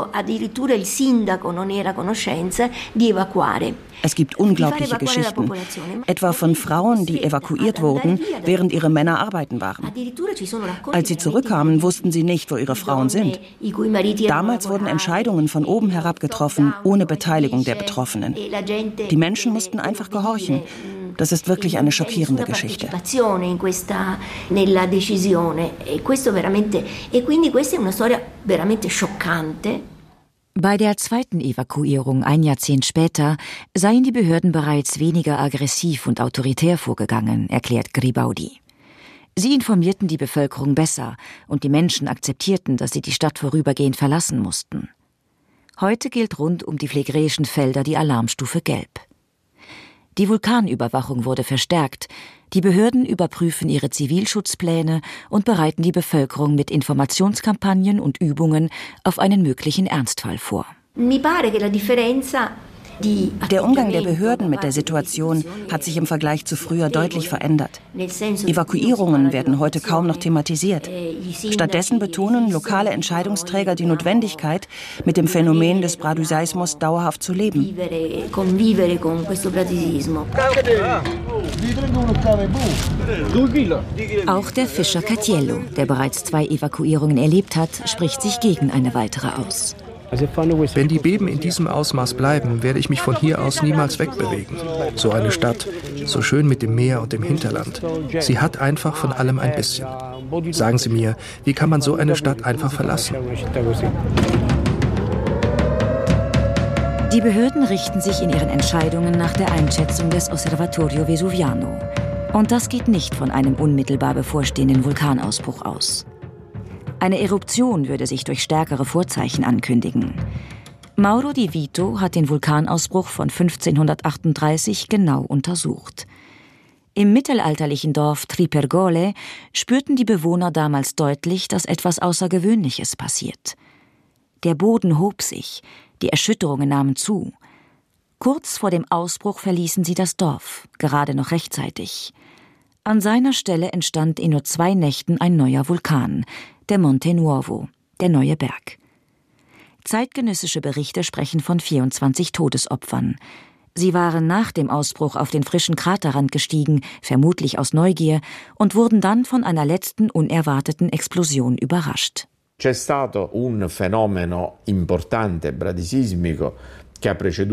Es gibt unglaubliche Geschichten, etwa von Frauen, die evakuiert wurden, während ihre Männer arbeiten waren. Als sie zurückkamen, wussten sie nicht, wo ihre Frauen sind. Damals wurden Entscheidungen von oben herab getroffen, ohne Beteiligung der Betroffenen. Die Menschen mussten einfach gehorchen. Das ist wirklich eine schockierende Geschichte. Bei der zweiten Evakuierung ein Jahrzehnt später seien die Behörden bereits weniger aggressiv und autoritär vorgegangen, erklärt Gribaudi. Sie informierten die Bevölkerung besser und die Menschen akzeptierten, dass sie die Stadt vorübergehend verlassen mussten. Heute gilt rund um die Phlegräischen Felder die Alarmstufe Gelb. Die Vulkanüberwachung wurde verstärkt. Die Behörden überprüfen ihre Zivilschutzpläne und bereiten die Bevölkerung mit Informationskampagnen und Übungen auf einen möglichen Ernstfall vor. Mi pare che la differenza Der Umgang der Behörden mit der Situation hat sich im Vergleich zu früher deutlich verändert. Evakuierungen werden heute kaum noch thematisiert. Stattdessen betonen lokale Entscheidungsträger die Notwendigkeit, mit dem Phänomen des Bradiseismos dauerhaft zu leben. Auch der Fischer Catiello, der bereits zwei Evakuierungen erlebt hat, spricht sich gegen eine weitere aus. Wenn die Beben in diesem Ausmaß bleiben, werde ich mich von hier aus niemals wegbewegen. So eine Stadt, so schön mit dem Meer und dem Hinterland. Sie hat einfach von allem ein bisschen. Sagen Sie mir, wie kann man so eine Stadt einfach verlassen? Die Behörden richten sich in ihren Entscheidungen nach der Einschätzung des Osservatorio Vesuviano. Und das geht nicht von einem unmittelbar bevorstehenden Vulkanausbruch aus. Eine Eruption würde sich durch stärkere Vorzeichen ankündigen. Mauro Di Vito hat den Vulkanausbruch von fünfzehnhundertachtunddreißig genau untersucht. Im mittelalterlichen Dorf Tripergole spürten die Bewohner damals deutlich, dass etwas Außergewöhnliches passiert. Der Boden hob sich, die Erschütterungen nahmen zu. Kurz vor dem Ausbruch verließen sie das Dorf, gerade noch rechtzeitig. An seiner Stelle entstand in nur zwei Nächten ein neuer Vulkan, der Monte Nuovo, der neue Berg. Zeitgenössische Berichte sprechen von vierundzwanzig Todesopfern. Sie waren nach dem Ausbruch auf den frischen Kraterrand gestiegen, vermutlich aus Neugier, und wurden dann von einer letzten unerwarteten Explosion überrascht. C'è stato un fenomeno importante bradisismico Wir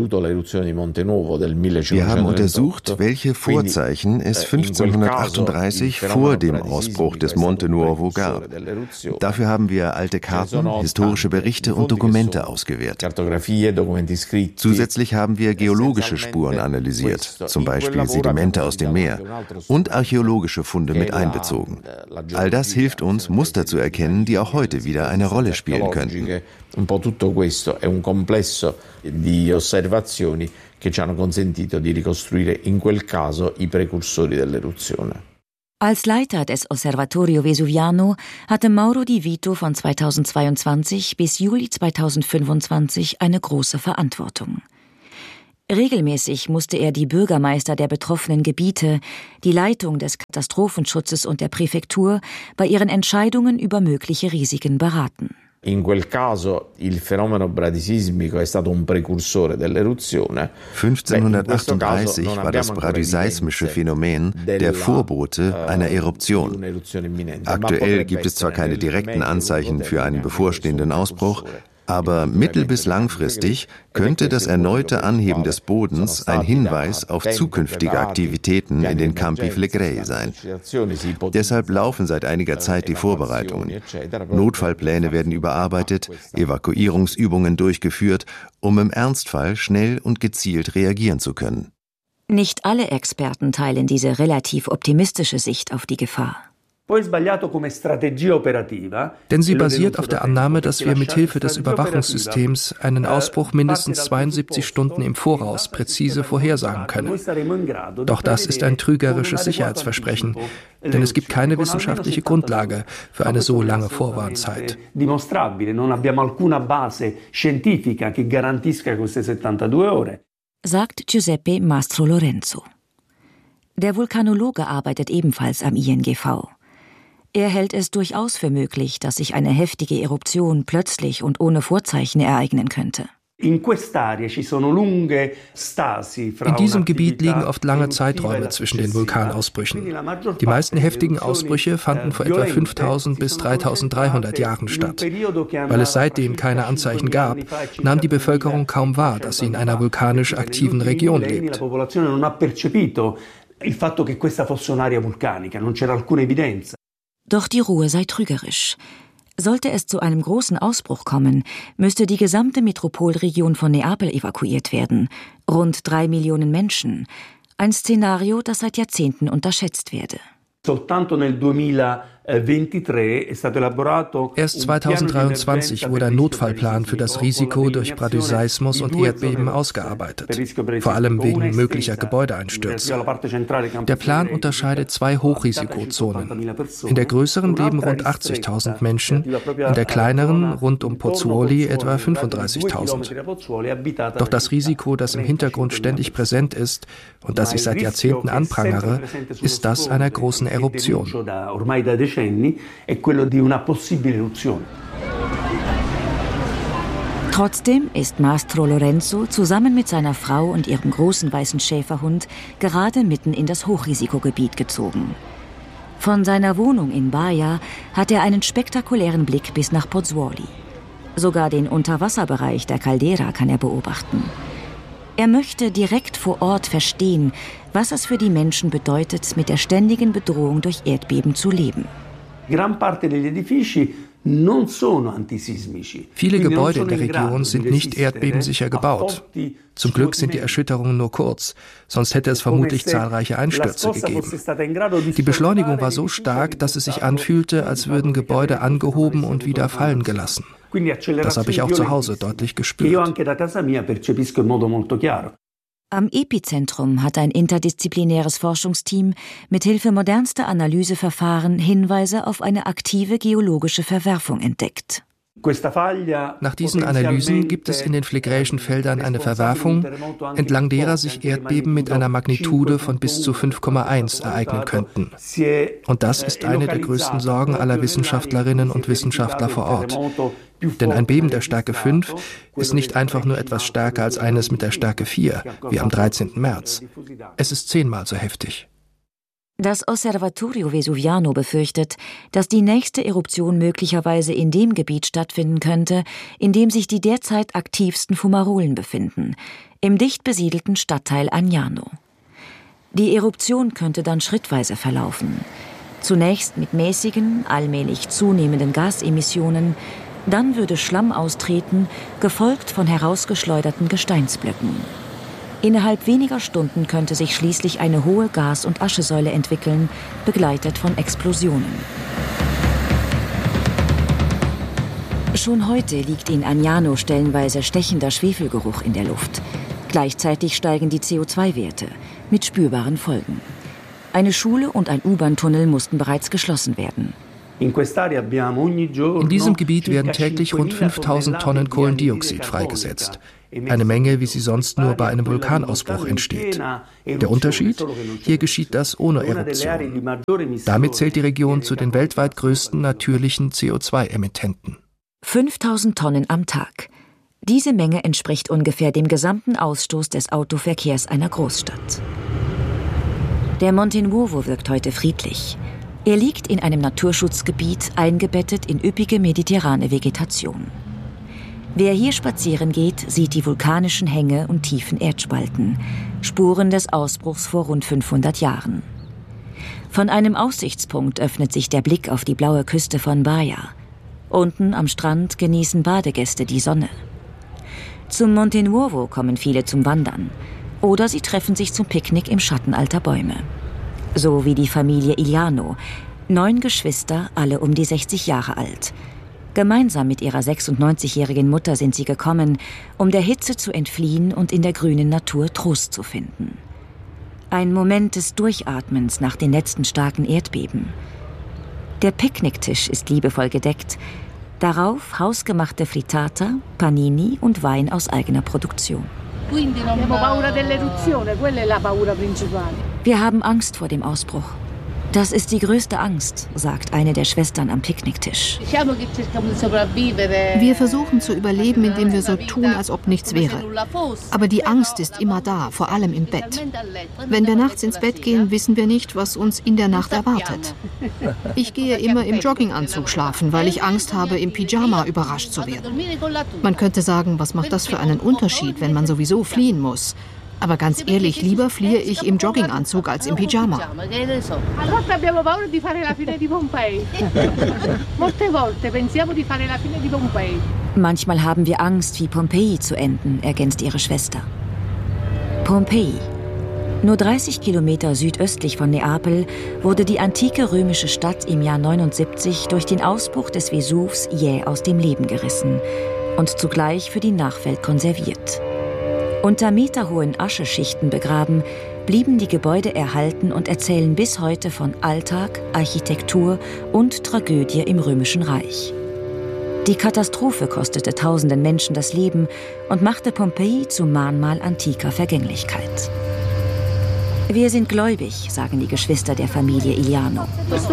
haben untersucht, welche Vorzeichen es fünfzehnhundertachtunddreißig vor dem Ausbruch des Monte Nuovo gab. Dafür haben wir alte Karten, historische Berichte und Dokumente ausgewertet. Zusätzlich haben wir geologische Spuren analysiert, zum Beispiel Sedimente aus dem Meer, und archäologische Funde mit einbezogen. All das hilft uns, Muster zu erkennen, die auch heute wieder eine Rolle spielen könnten. Un po' tutto questo è un complesso di osservazioni che ci hanno consentito di ricostruire in quel caso i precursori dell'eruzione. Als Leiter des Osservatorio Vesuviano hatte Mauro Di Vito von zweitausendzweiundzwanzig bis Juli zweitausendfünfundzwanzig eine große Verantwortung. Regelmäßig musste er die Bürgermeister der betroffenen Gebiete, die Leitung des Katastrophenschutzes und der Präfektur bei ihren Entscheidungen über mögliche Risiken beraten. In quel caso il fenomeno bradisismico è stato un precursore dell'eruzione. fünfzehnhundertachtunddreißig war das bradyseismische Phänomen der Vorbote einer Eruption. Aktuell gibt es zwar keine direkten Anzeichen für einen bevorstehenden Ausbruch, aber mittel- bis langfristig könnte das erneute Anheben des Bodens ein Hinweis auf zukünftige Aktivitäten in den Campi Flegrei sein. Deshalb laufen seit einiger Zeit die Vorbereitungen. Notfallpläne werden überarbeitet, Evakuierungsübungen durchgeführt, um im Ernstfall schnell und gezielt reagieren zu können. Nicht alle Experten teilen diese relativ optimistische Sicht auf die Gefahr. Denn sie basiert auf der Annahme, dass wir mit Hilfe des Überwachungssystems einen Ausbruch mindestens zweiundsiebzig Stunden im Voraus präzise vorhersagen können. Doch das ist ein trügerisches Sicherheitsversprechen, denn es gibt keine wissenschaftliche Grundlage für eine so lange Vorwarnzeit. Sagt Giuseppe Mastro Lorenzo. Der Vulkanologe arbeitet ebenfalls am I N G V. Er hält es durchaus für möglich, dass sich eine heftige Eruption plötzlich und ohne Vorzeichen ereignen könnte. In diesem Gebiet liegen oft lange Zeiträume zwischen den Vulkanausbrüchen. Die meisten heftigen Ausbrüche fanden vor etwa fünftausend bis dreitausenddreihundert Jahren statt. Weil es seitdem keine Anzeichen gab, nahm die Bevölkerung kaum wahr, dass sie in einer vulkanisch aktiven Region lebt. Doch die Ruhe sei trügerisch. Sollte es zu einem großen Ausbruch kommen, müsste die gesamte Metropolregion von Neapel evakuiert werden. Rund drei Millionen Menschen. Ein Szenario, das seit Jahrzehnten unterschätzt werde. Erst zweitausenddreiundzwanzig wurde ein Notfallplan für das Risiko durch Bradyseismus und Erdbeben ausgearbeitet, vor allem wegen möglicher Gebäudeeinstürze. Der Plan unterscheidet zwei Hochrisikozonen. In der größeren leben rund achtzigtausend Menschen, in der kleineren, rund um Pozzuoli, etwa fünfunddreißigtausend. Doch das Risiko, das im Hintergrund ständig präsent ist und das ich seit Jahrzehnten anprangere, ist das einer großen Eruption. Trotzdem ist Mastro Lorenzo zusammen mit seiner Frau und ihrem großen weißen Schäferhund gerade mitten in das Hochrisikogebiet gezogen. Von seiner Wohnung in Baia hat er einen spektakulären Blick bis nach Pozzuoli. Sogar den Unterwasserbereich der Caldera kann er beobachten. Er möchte direkt vor Ort verstehen, was es für die Menschen bedeutet, mit der ständigen Bedrohung durch Erdbeben zu leben. Viele Gebäude in der Region sind nicht erdbebensicher gebaut. Zum Glück sind die Erschütterungen nur kurz, sonst hätte es vermutlich zahlreiche Einstürze gegeben. Die Beschleunigung war so stark, dass es sich anfühlte, als würden Gebäude angehoben und wieder fallen gelassen. Das habe ich auch zu Hause deutlich gespürt. Am Epizentrum hat ein interdisziplinäres Forschungsteam mit Hilfe modernster Analyseverfahren Hinweise auf eine aktive geologische Verwerfung entdeckt. Nach diesen Analysen gibt es in den phlegräischen Feldern eine Verwerfung, entlang derer sich Erdbeben mit einer Magnitude von bis zu fünf Komma eins ereignen könnten. Und das ist eine der größten Sorgen aller Wissenschaftlerinnen und Wissenschaftler vor Ort. Denn ein Beben der Stärke fünf ist nicht einfach nur etwas stärker als eines mit der Stärke vier, wie am dreizehnten März. Es ist zehnmal so heftig. Das Osservatorio Vesuviano befürchtet, dass die nächste Eruption möglicherweise in dem Gebiet stattfinden könnte, in dem sich die derzeit aktivsten Fumarolen befinden, im dicht besiedelten Stadtteil Agnano. Die Eruption könnte dann schrittweise verlaufen. Zunächst mit mäßigen, allmählich zunehmenden Gasemissionen, dann würde Schlamm austreten, gefolgt von herausgeschleuderten Gesteinsblöcken. Innerhalb weniger Stunden könnte sich schließlich eine hohe Gas- und Aschesäule entwickeln, begleitet von Explosionen. Schon heute liegt in Agnano stellenweise stechender Schwefelgeruch in der Luft. Gleichzeitig steigen die C O zwei Werte mit spürbaren Folgen. Eine Schule und ein U-Bahn-Tunnel mussten bereits geschlossen werden. In diesem Gebiet werden täglich rund fünftausend Tonnen Kohlendioxid freigesetzt. Eine Menge, wie sie sonst nur bei einem Vulkanausbruch entsteht. Der Unterschied? Hier geschieht das ohne Eruption. Damit zählt die Region zu den weltweit größten natürlichen C O zwei Emittenten. fünftausend Tonnen am Tag. Diese Menge entspricht ungefähr dem gesamten Ausstoß des Autoverkehrs einer Großstadt. Der Monte Nuovo wirkt heute friedlich. Er liegt in einem Naturschutzgebiet, eingebettet in üppige mediterrane Vegetation. Wer hier spazieren geht, sieht die vulkanischen Hänge und tiefen Erdspalten, Spuren des Ausbruchs vor rund fünfhundert Jahren. Von einem Aussichtspunkt öffnet sich der Blick auf die blaue Küste von Baia. Unten am Strand genießen Badegäste die Sonne. Zum Monte Nuovo kommen viele zum Wandern. Oder sie treffen sich zum Picknick im Schatten alter Bäume. So wie die Familie Iliano, neun Geschwister, alle um die sechzig Jahre alt. Gemeinsam mit ihrer sechsundneunzigjährigen Mutter sind sie gekommen, um der Hitze zu entfliehen und in der grünen Natur Trost zu finden. Ein Moment des Durchatmens nach den letzten starken Erdbeben. Der Picknicktisch ist liebevoll gedeckt. Darauf hausgemachte Frittata, Panini und Wein aus eigener Produktion. Wir haben Angst vor dem Ausbruch. Das ist die größte Angst, sagt eine der Schwestern am Picknicktisch. Wir versuchen zu überleben, indem wir so tun, als ob nichts wäre. Aber die Angst ist immer da, vor allem im Bett. Wenn wir nachts ins Bett gehen, wissen wir nicht, was uns in der Nacht erwartet. Ich gehe immer im Jogginganzug schlafen, weil ich Angst habe, im Pyjama überrascht zu werden. Man könnte sagen, was macht das für einen Unterschied, wenn man sowieso fliehen muss? Aber ganz ehrlich, lieber fliehe ich im Jogginganzug als im Pyjama. Manchmal haben wir Angst, wie Pompeji zu enden, ergänzt ihre Schwester. Pompeji. Nur dreißig Kilometer südöstlich von Neapel wurde die antike römische Stadt im Jahr neunundsiebzig durch den Ausbruch des Vesuvs jäh aus dem Leben gerissen und zugleich für die Nachwelt konserviert. Unter meterhohen Ascheschichten begraben, blieben die Gebäude erhalten und erzählen bis heute von Alltag, Architektur und Tragödie im Römischen Reich. Die Katastrophe kostete tausenden Menschen das Leben und machte Pompeji zum Mahnmal antiker Vergänglichkeit. Wir sind gläubig, sagen die Geschwister der Familie Iliano.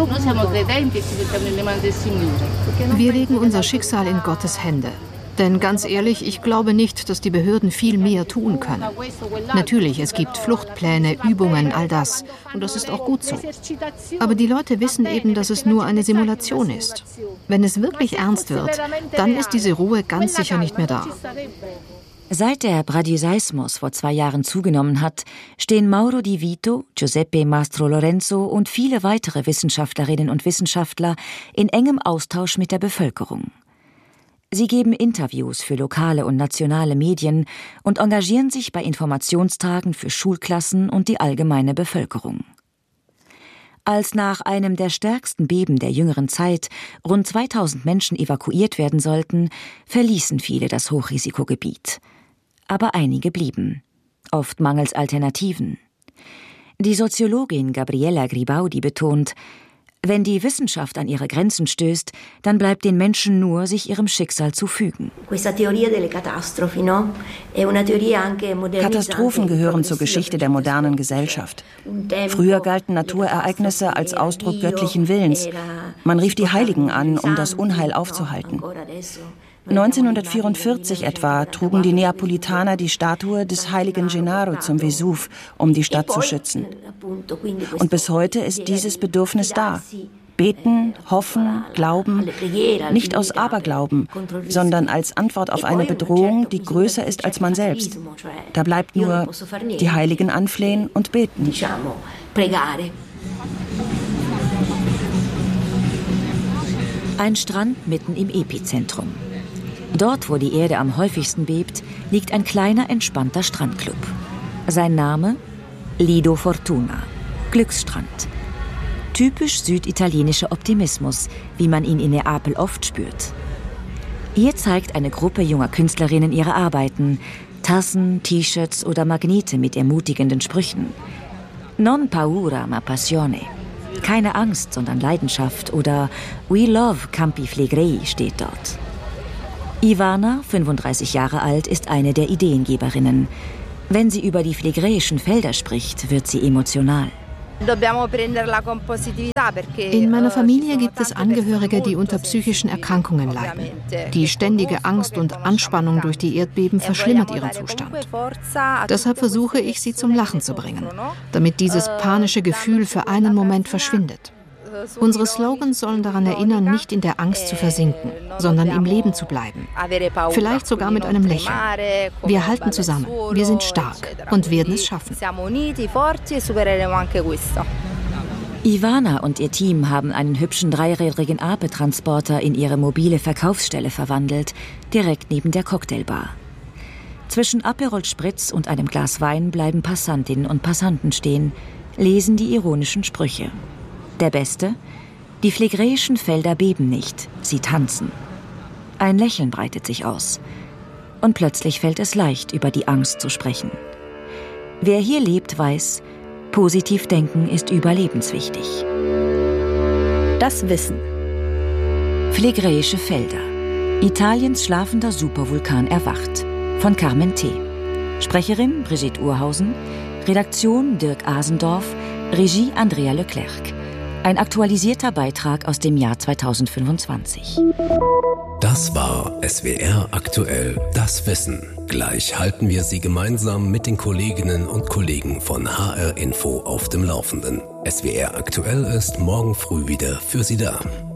Wir legen unser Schicksal in Gottes Hände. Denn ganz ehrlich, ich glaube nicht, dass die Behörden viel mehr tun können. Natürlich, es gibt Fluchtpläne, Übungen, all das. Und das ist auch gut so. Aber die Leute wissen eben, dass es nur eine Simulation ist. Wenn es wirklich ernst wird, dann ist diese Ruhe ganz sicher nicht mehr da. Seit der Bradiseismus vor zwei Jahren zugenommen hat, stehen Mauro Di Vito, Giuseppe Mastro Lorenzo und viele weitere Wissenschaftlerinnen und Wissenschaftler in engem Austausch mit der Bevölkerung. Sie geben Interviews für lokale und nationale Medien und engagieren sich bei Informationstagen für Schulklassen und die allgemeine Bevölkerung. Als nach einem der stärksten Beben der jüngeren Zeit rund zweitausend Menschen evakuiert werden sollten, verließen viele das Hochrisikogebiet. Aber einige blieben, oft mangels Alternativen. Die Soziologin Gabriella Gribaudi betont, wenn die Wissenschaft an ihre Grenzen stößt, dann bleibt den Menschen nur, sich ihrem Schicksal zu fügen. Katastrophen gehören zur Geschichte der modernen Gesellschaft. Früher galten Naturereignisse als Ausdruck göttlichen Willens. Man rief die Heiligen an, um das Unheil aufzuhalten. neunzehnhundertvierundvierzig etwa trugen die Neapolitaner die Statue des heiligen Gennaro zum Vesuv, um die Stadt zu schützen. Und bis heute ist dieses Bedürfnis da. Beten, hoffen, glauben, nicht aus Aberglauben, sondern als Antwort auf eine Bedrohung, die größer ist als man selbst. Da bleibt nur die Heiligen anflehen und beten. Ein Strand mitten im Epizentrum. Dort, wo die Erde am häufigsten bebt, liegt ein kleiner, entspannter Strandclub. Sein Name? Lido Fortuna, Glücksstrand. Typisch süditalienischer Optimismus, wie man ihn in Neapel oft spürt. Hier zeigt eine Gruppe junger Künstlerinnen ihre Arbeiten, Tassen, T-Shirts oder Magnete mit ermutigenden Sprüchen. Non paura ma passione. Keine Angst, sondern Leidenschaft oder We love Campi Flegrei steht dort. Ivana, fünfunddreißig Jahre alt, ist eine der Ideengeberinnen. Wenn sie über die phlegräischen Felder spricht, wird sie emotional. In meiner Familie gibt es Angehörige, die unter psychischen Erkrankungen leiden. Die ständige Angst und Anspannung durch die Erdbeben verschlimmert ihren Zustand. Deshalb versuche ich, sie zum Lachen zu bringen, damit dieses panische Gefühl für einen Moment verschwindet. Unsere Slogans sollen daran erinnern, nicht in der Angst zu versinken, sondern im Leben zu bleiben. Vielleicht sogar mit einem Lächeln. Wir halten zusammen, wir sind stark und werden es schaffen. Ivana und ihr Team haben einen hübschen dreirädrigen Ape-Transporter in ihre mobile Verkaufsstelle verwandelt, direkt neben der Cocktailbar. Zwischen Aperol Spritz und einem Glas Wein bleiben Passantinnen und Passanten stehen, lesen die ironischen Sprüche. Der beste? Die phlegräischen Felder beben nicht, sie tanzen. Ein Lächeln breitet sich aus. Und plötzlich fällt es leicht, über die Angst zu sprechen. Wer hier lebt, weiß, positiv denken ist überlebenswichtig. Das Wissen. Phlegräische Felder. Italiens schlafender Supervulkan erwacht. Von Carmen T. Sprecherin Brigitte Urhausen. Redaktion Dirk Asendorf. Regie Andrea Leclerc. Ein aktualisierter Beitrag aus dem Jahr zweitausendfünfundzwanzig. Das war S W R aktuell, das Wissen. Gleich halten wir Sie gemeinsam mit den Kolleginnen und Kollegen von H R Info auf dem Laufenden. S W R aktuell ist morgen früh wieder für Sie da.